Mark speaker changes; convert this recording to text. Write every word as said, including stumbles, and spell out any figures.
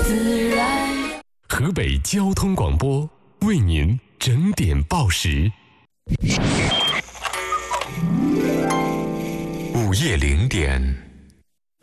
Speaker 1: 自然。
Speaker 2: 河北交通广播为您整点报时。午夜零点。